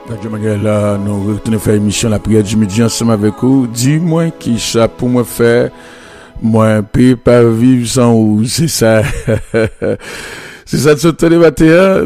Radio Manuel, là, nous retournons faire émission la prière du midi ensemble avec vous. Dis-moi qui ça pour me faire, moi, peux pas vivre sans vous, c'est ça. C'est ça, tout le matin,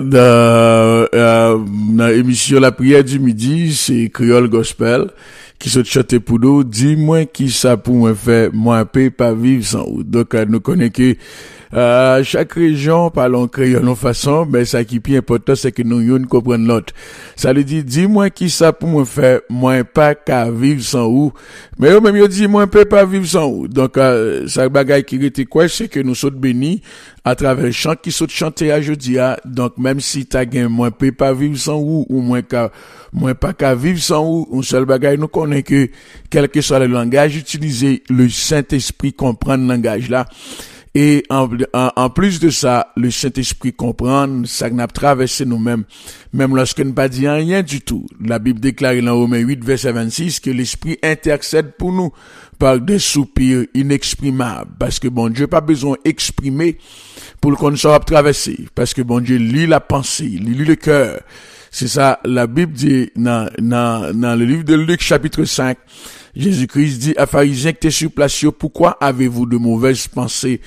dans l'émission la prière du midi, c'est Creole Gospel, qui se chante pour nous. Dis-moi qui ça pour me faire, moi, peux pas vivre sans vous. Donc, nous connaissons que, chaque région parle créole en façon, mais ça qui est plus important, c'est que nous comprenions l'autre. Ça lui dit, dis-moi qui ça pour me faire, moi pas qu'à vivre sans vous. Mais eux même, ils disent, moi peux pas vivre sans vous. Donc, ça bagaille qui était quoi, c'est que nous sommes bénis à travers le chant qui sont chantés à jeudi. Donc, même si t'as gagné, moi peux pas vivre sans vous, ou moi pas qu'à vivre sans vous, un seul bagaille, nous connaissons que, quel que soit le langage utilisé, le Saint-Esprit comprend le langage là. Et en plus de ça, le Saint-Esprit comprend, ça n'a traversé nous-mêmes, même lorsque nous pas dit rien du tout. La Bible déclare dans Romains 8, verset 26, que l'Esprit intercède pour nous par des soupirs inexprimables. Parce que bon Dieu pas besoin d'exprimer pour qu'on soit traversé. Parce que bon Dieu lit la pensée, lit le cœur. C'est ça, la Bible dit dans le livre de Luc, chapitre 5, Jésus-Christ dit à pharisiens que t'es sur place, pourquoi avez-vous de mauvaises pensées?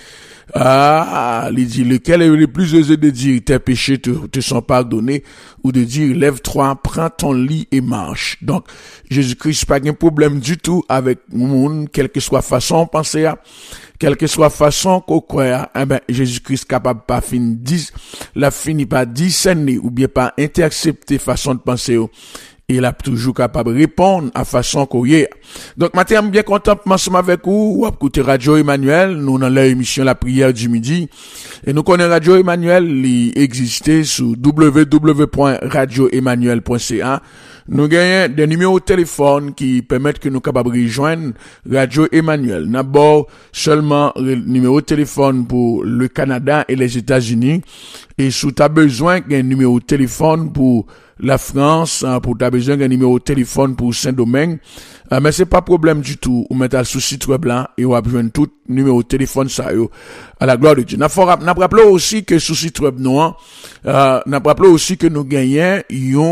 Il dit, lequel est le plus osé de dire, tes péchés te sont pardonnés, ou de dire, lève-toi, prends ton lit et marche. Donc, Jésus-Christ, pas de problème du tout avec le monde, quelle que soit façon de penser, quelle que soit façon qu'on croit, Jésus-Christ capable pas fini pas discerner, ou bien pas intercepter façon de penser, il a toujours capable de répondre à façon qu'on y est. Donc, maintenant, bien content de m'ensemble avec vous, ou écouter Radio Emmanuel, nous dans l'émission La Prière du Midi. Et nous connaissons Radio Emmanuel, il existait sur www.radioemmanuel.ca. Nous gagnons des numéros de téléphone qui permettent que nous capables de rejoindre Radio Emmanuel. D'abord, seulement le numéro de téléphone pour le Canada et les États-Unis. Et si tu as besoin d'un numéro de téléphone pour la France, pour t'as besoin d'un numéro de téléphone pour Saint-Domingue, mais c'est pas problème du tout. Ou mettre sous site web là et on va besoin tout numéro de téléphone ça yo à la gloire de Dieu. N'a rappelé aussi que sous site web nous n'a rappelé aussi que nous gagnons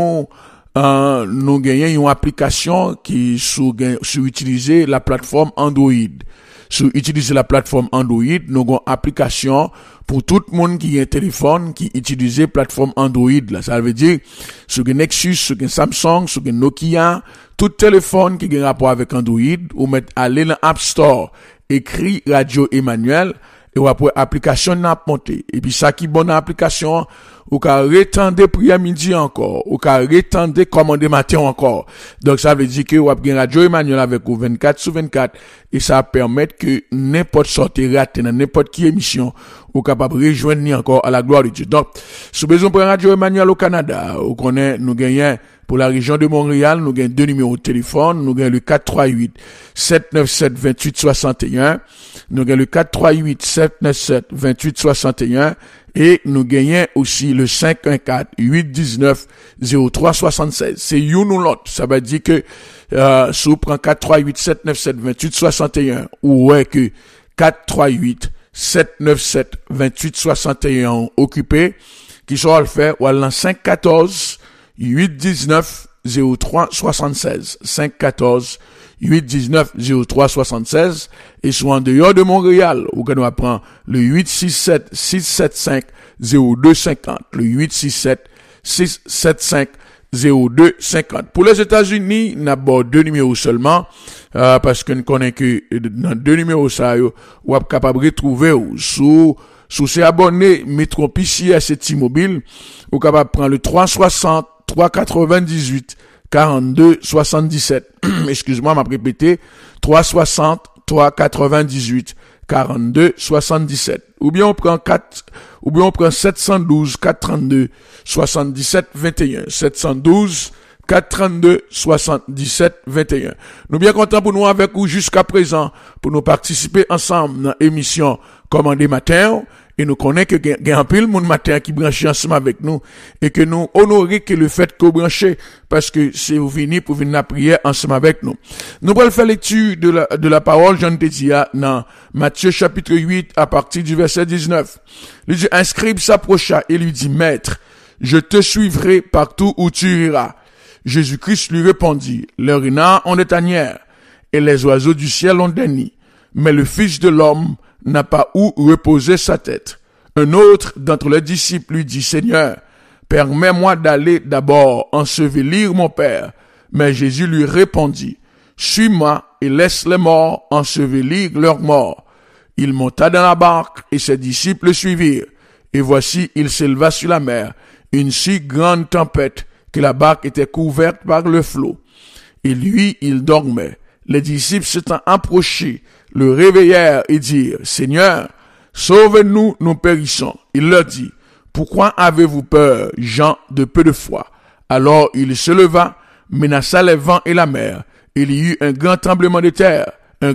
une application qui sur utiliser la plateforme Android. Sur utiliser la plateforme Android, nous avons une application pour tout le monde qui a un téléphone qui utilise la plateforme Android. Là. Ça veut dire, sur un Nexus, sur un Samsung, sur un Nokia, tout téléphone qui a un rapport avec Android, ou mettre aller dans l'App Store, écrit Radio Emmanuel, et ou après application n'a monté. Et puis ça qui est bonne application, ou qu'à retendre prière midi encore, ou qu'à retendre commander matin encore. Donc ça veut dire que ou avez Radio Emmanuel avec vous 24/24 et ça permet que n'importe sortie raté dans n'importe qui émission ou capable rejoindre ni encore à la gloire de Dieu. Donc si vous besoin pour Radio Emmanuel au Canada, ou connaît nous gagnons pour la région de Montréal, nous gagnons deux numéros de téléphone, nous gagnons le 438 797 28 61, nous gagnons le 438 797 28 61 et nous gagnons aussi le 514-819-0376. C'est you nous l'autre. Ça veut dire que, si vous prenez 438-797-2861, ou ouais que 438-797-2861 occupé, qui sera le faire, ou à l'an 514-819-0376. 514-819-0376. Et soit en dehors de Montréal, ou qu'on va prendre le 867-675-0250. Le 867-675-0250. Pour les États-Unis, nous avons deux numéros seulement, parce que nous connaissons que dans deux numéros ça, ou êtes capable de retrouver sous ces abonnés Metro PCS et T-Mobile, ou capable de prendre le 360 398 42 77. Excuse-moi, m'a répété 360 398 42 77. Ou bien on prend 712 432 77 21. 712 432 77 21. Nous bien contents pour nous avec vous jusqu'à présent pour nous participer ensemble dans l'émission Commandé Matin. Et nous connaissons que il y a un peu le monde matin qui branche ensemble avec nous et que nous honorons que le fait qu'on branche parce que c'est vous venir pour venir la prière ensemble avec nous. Nous allons faire lecture de la parole Jean Tédia dans Matthieu chapitre 8 à partir du verset 19. Il dit, un scribe s'approcha et lui dit, Maître, je te suivrai partout où tu iras. Jésus-Christ lui répondit, les renards ont des tanières, et les oiseaux du ciel ont des nids, mais le Fils de l'homme n'a pas où reposer sa tête. Un autre d'entre les disciples lui dit, Seigneur, permets-moi d'aller d'abord ensevelir mon Père. Mais Jésus lui répondit, suis-moi et laisse les morts ensevelir leurs morts. Il monta dans la barque et ses disciples le suivirent. Et voici, il s'éleva sur la mer, une si grande tempête que la barque était couverte par le flot. Et lui, il dormait. Les disciples s'étant approchés, le réveillèrent et dirent, Seigneur, sauve-nous, nous périssons. Il leur dit, pourquoi avez-vous peur, gens de peu de foi? Alors il se leva, menaça les vents et la mer. Il y eut un grand tremblement de terre,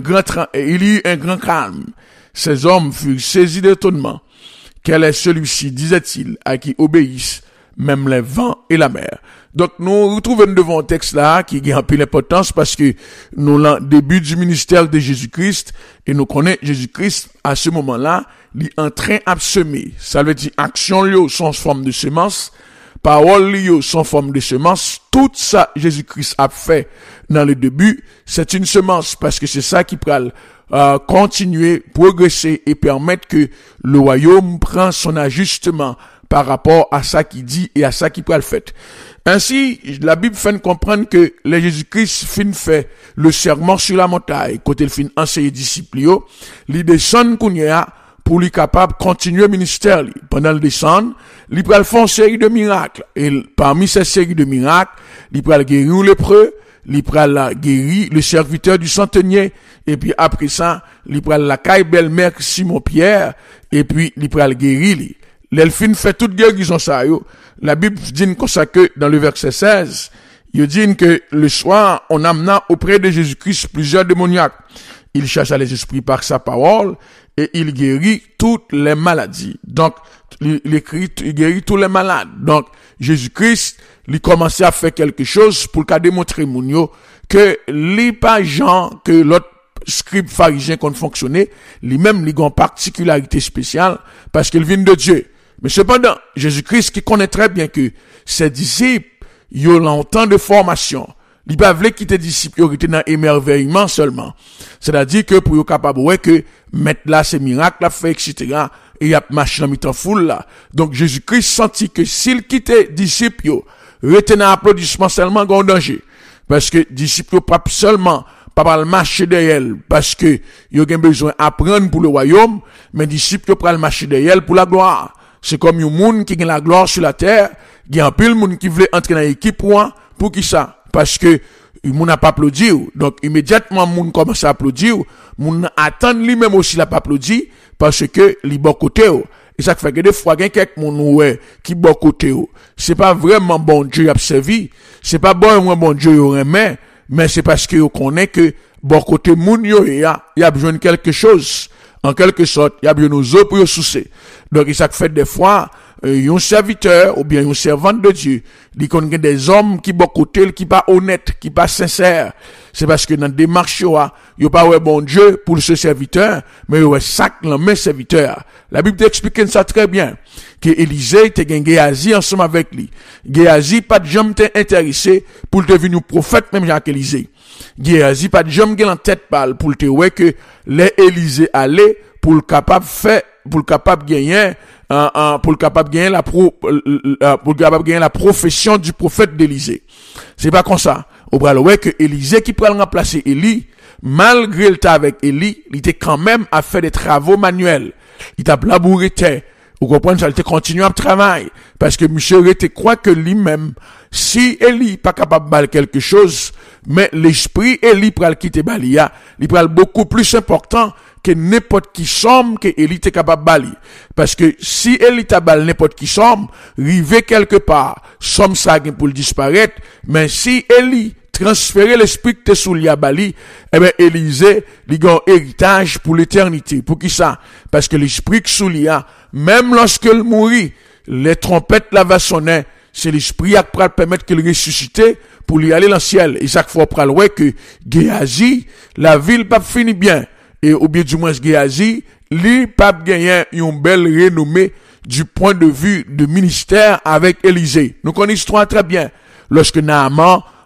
il y eut un grand calme. Ces hommes furent saisis d'étonnement. Quel est celui-ci, disait-il, à qui obéissent même les vents et la mer? Donc, nous retrouvons devant un texte là qui a un peu d'importance parce que nous l'en début du ministère de Jésus-Christ et nous connaissons Jésus-Christ à ce moment-là, il est en train de semer. Ça veut dire action liée sans forme de semence, parole liée sans forme de semence. Tout ça, Jésus-Christ a fait dans le début, c'est une semence parce que c'est ça qui peut continuer, progresser et permettre que le royaume prend son ajustement par rapport à ça qu'il dit et à ça qu'il peut le faire. Ainsi, la Bible fait comprendre que le Jésus-Christ fait le serment sur la montagne, côté le fin enseigner disciples, il descend pour lui capable continuer le ministère. Pendant le descendre, il peut faire une série de miracles. Et parmi ces séries de miracles, il peut guérir le lépreux, il peut guérir le serviteur du centenier, et puis après ça, il peut la caille belle-mère Simon-Pierre, et puis il peut guérir. L'elfine fait toute guérison ça, La Bible dit comme ça que, dans le verset 16, il dit que le soir, on amena auprès de Jésus-Christ plusieurs démoniaques. Il chassa les esprits par sa parole, et il guérit toutes les maladies. Donc, il guérit tous les malades. Donc, Jésus-Christ, il commençait à faire quelque chose pour qu'à démontrer mounio que les pas gens que l'autre scribe pharisien qu'on fonctionnait, lui-même, il a une particularité spéciale parce qu'il vient de Dieu. Mais cependant, Jésus-Christ qui connaît très bien que ses disciples, ils ont longtemps de formation. Il pas voulu quitter disciples, ils étaient dans émerveillement seulement. C'est-à-dire que pour être capable ouais que mettre là ces miracles là fait etc. et y a marché dans mi-temps foule là. Donc Jésus-Christ sentit que s'il quittait disciples, retenait applaudissement seulement grand danger. Parce que disciples pas seulement pas le marcher derrière parce que ils ont besoin d'apprendre pour le royaume, mais disciples pas le marcher derrière pour la gloire. C'est comme un monde qui gagne la gloire sur la terre, il y a un peu de monde qui veut entrer dans l'équipe pour qui ça? Parce que le monde n'a pas applaudi. Donc immédiatement le monde commence à applaudir, le monde attend lui-même aussi l'a pas applaudi parce que il bon côté. Et ça fait que des fois il y a quelques monde qui bon côté. C'est pas vraiment bon Dieu a servi, c'est pas bon Dieu remet, mais c'est parce que on connaît que bon côté monde il y a besoin de quelque chose. En quelque sorte, il y a besoin de nous autres pour nous soucier. Donc, ça fait des fois, un serviteur ou bien un servante de Dieu, il connaît des hommes qui bon côté, qui pas honnêtes, qui pas sincères. C'est parce que dans des démarches, il n'y a pas ouais bon Dieu pour ce serviteur, mais il y a sac dans mes serviteurs. La Bible t'explique ça très bien. Que Élisée te gagne Géasi ensemble avec lui. Géasi pas de jamais intéressé pour te venir prophète même Jacques Élisée. Géasi pas de jamais en tête pâle pour te ouais que les Élisée allaient pour le capable faire pour le capable gagner la profession du prophète d'Élisée. C'est pas comme ça. Au bras ouais que Élisée qui prend remplacer Élie, malgré le temps avec Élie, il était quand même à faire des travaux manuels. Il t'a labouré terre. Vous comprenez, ça, il était continué à travailler. Parce que monsieur était croit que lui-même, si Élie pas capable de baler quelque chose, mais l'esprit Élie pral quitter Balia, il pral beaucoup plus important que n'importe qui somme que Élie était capable de baler. Parce que si Élie t'a balé n'importe qui somme, rivé quelque part, somme ça pour le disparaître, mais si Élie transférer l'esprit que t'es sous à Bali, eh ben, Élisée, il a un héritage pour l'éternité. Pour qui ça? Parce que l'esprit que sous même lorsque il mourit, les trompettes là va sonner, c'est l'esprit qui va permettre qu'il ressuscite pour lui aller dans le ciel. Et chaque fois, on ouais que Géasi, la ville pas fini bien. Et, ou bien du moins, Géasi, lui, pas gagné une belle renommée du point de vue de ministère avec Élisée. Nous connaissons l'histoire très bien. Lorsque Naaman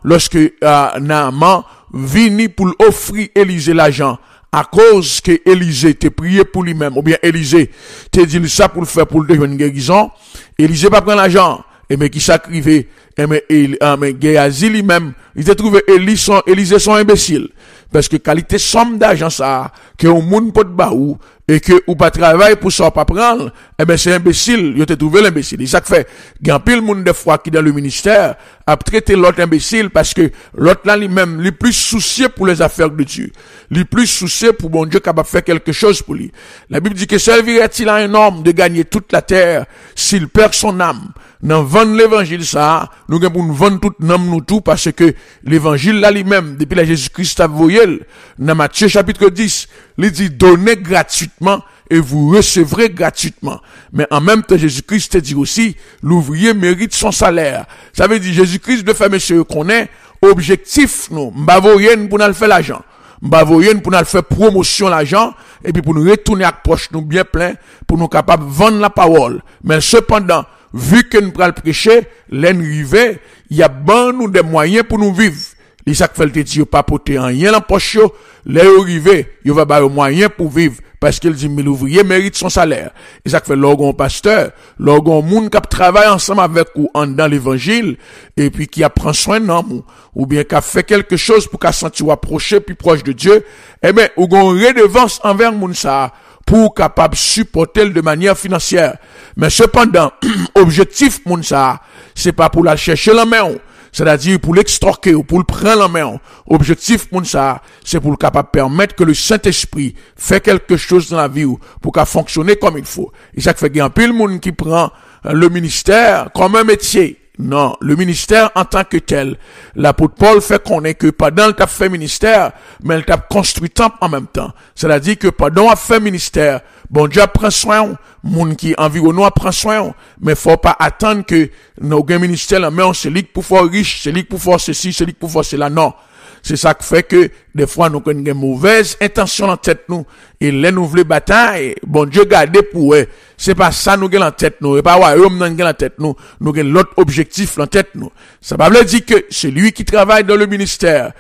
lorsque Naaman vini pour offrir Élisée l'argent, à cause que Élisée te prié pour lui-même, ou bien Élisée te dit ça pour le faire pour le devenir une guérison, Élisée pas prendre l'argent, et mais qui s'acrivait, et mais Géasi lui-même, il te trouvé Élisée son imbécile, parce que qualité somme d'argent ça, que au monde peut baou, et que ou pas travail pour ça pas prendre, eh ben c'est imbécile, il te trouvé l'imbécile. Et ça fait, grand pile monde des fois qui dans le ministère a traité l'autre imbécile parce que l'autre là lui-même, lui plus soucieux pour les affaires de Dieu, lui plus soucieux pour bon Dieu capable de faire quelque chose pour lui. La Bible dit que servirait-il à un homme de gagner toute la terre s'il perd son âme? Dans vendre l'évangile ça, nous gagnons pour nous vendre toute l'âme nous tout parce que l'évangile là lui-même, depuis la Jésus-Christ a voyé, dans Matthieu chapitre 10, il dit donnez gratuitement et vous recevrez gratuitement. Mais en même temps, Jésus-Christ te dit aussi, l'ouvrier mérite son salaire. Ça veut dire, Jésus-Christ de faire monsieur qu'on est, objectif, nous, m'bavoyen pour nous faire l'argent. M'bavoyen pour nous faire promotion l'argent, et puis pour nous retourner à poche nous bien plein, pour nous capables de vendre la parole. Mais cependant, vu que nous prenons le prêcher, l'enrivé, il y a bon nous des moyens pour nous vivre. Les sacs fait te dit, pas poter en rien dans poche, les arrivé, il va avoir moyen pour vivre. Parce qu'il dit, mais l'ouvrier mérite son salaire. Et ça fait l'orgon pasteur, l'orgon moun qui travaille ensemble avec ou dans l'évangile, et puis qui apprend soin d'homme, ou bien qui a fait quelque chose pour qu'à sentir approcher plus proche de Dieu, eh ben, ou gon redevance envers moun ça, pour capable supporter de manière financière. Mais cependant, objectif moun ça, c'est pas pour la chercher la main, c'est-à-dire pour l'extorquer ou pour le prendre en main. Objectif pour ça, c'est pour le capable permettre que le Saint-Esprit fait quelque chose dans la vie pour qu'elle fonctionne comme il faut. Et ça fait qu'il y a un peu de monde qui prend le ministère comme un métier. Non, le ministère en tant que tel, l'apôtre Paul fait qu'on est que pendant le tap fait ministère, mais le tap construit temple en même temps. C'est-à-dire que pendant le fait ministère, bon Dieu prend soin, moun qui environnement prend soin, mais faut pas attendre que nos ministères là, mais on c'est lui pour faire riche, c'est lui pour faire ceci, c'est lui pour faire cela. Non. C'est ça qui fait que, des fois, nous avons une mauvaise intention en tête nous, et les nouvelles batailles, bon Dieu garde pour eux. C'est pas ça nous avons en tête nous, et pas ouais, nous avons en tête nous avons l'autre objectif en tête nous. Ça veut dire que celui qui travaille dans le ministère,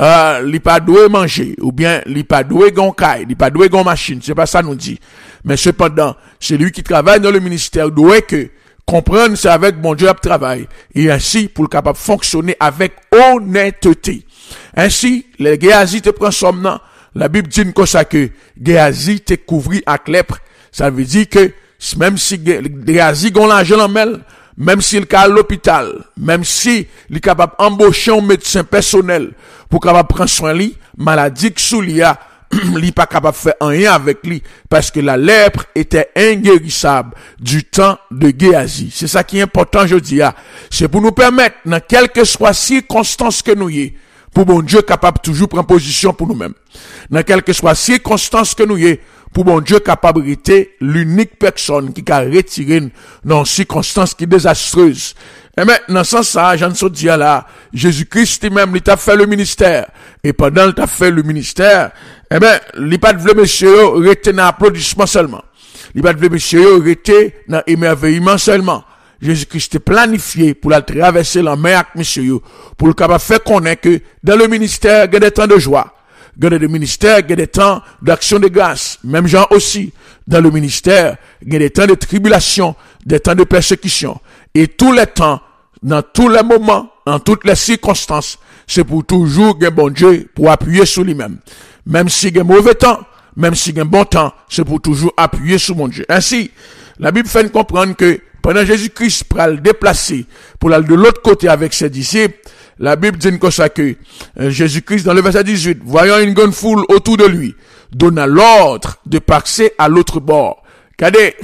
il pas doit manger, ou bien, il pas doit goncaille, il pas doit gon machine, c'est pas ça nous dit. Mais cependant, celui qui travaille dans le ministère doit que, comprendre c'est avec bon Dieu à travail, et ainsi, pour le capable de fonctionner avec honnêteté. Ainsi, les Géasi te prend somnant. La Bible dit comme ça que Géasi te couvri avec lèpre. Ça veut dire que même si Géasi gon l'argent en mêle, même s'il est à l'hôpital, même si il est capable d'embaucher un médecin personnel pour capable prendre soin de lui, maladie que sous lui a, il n'est pas capable de faire rien avec lui parce que la lèpre était inguérissable du temps de Géasi. C'est ça qui est important, je dis. C'est pour nous permettre, dans quelque soit circonstance que nous y, pour bon Dieu capable toujours prendre position pour nous-mêmes. Dans quelque soit circonstance que nous y, pour bon Dieu capable d'être l'unique personne qui a retiré dans circonstances qui désastreuses. Et mais, dans ce sens, j'en sais dire là, Jésus-Christ lui-même, il t'a fait le ministère. Et pendant qu'il t'a fait le ministère, eh ben, il pas de monsieur, rester dans l'applaudissement seulement. Il pas de monsieur, rester dans l'émerveillement seulement. Jésus-Christ est planifié pour la traverser la mer avec monsieur, pour le capable faire connaître que dans le ministère, il y a des temps de joie. Dans le ministère, il y a des temps d'action de grâce. Même gens aussi, dans le ministère, il y a des temps de tribulation, des temps de persécution. Et tous les temps, dans tous les moments, en toutes les circonstances, c'est pour toujours que bon Dieu pour appuyer sur lui-même. Même s'il y a mauvais temps, même s'il y a bon temps, c'est pour toujours appuyer sur mon Dieu. Ainsi, la Bible fait nous comprendre que pendant Jésus-Christ pour le déplacer, pour aller de l'autre côté avec ses disciples, la Bible dit comme ça que Jésus-Christ, dans le verset 18, voyant une grande foule autour de lui, donna l'ordre de passer à l'autre bord. Regardez,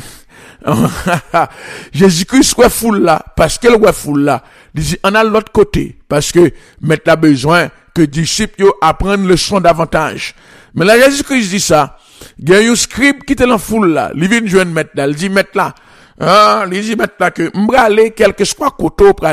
Jésus-Christ ouais foule là, parce qu'elle ouais foule là, il dit, on a l'autre côté, parce que maintenant besoin que disciples apprennent le son davantage. Mais là, Jésus-Christ dit ça, il y a un scribe qui était dans la foule là, il vient de joindre mettre là, il dit mettre là, il dit mettre là que, m'bralé, quel que soit côté,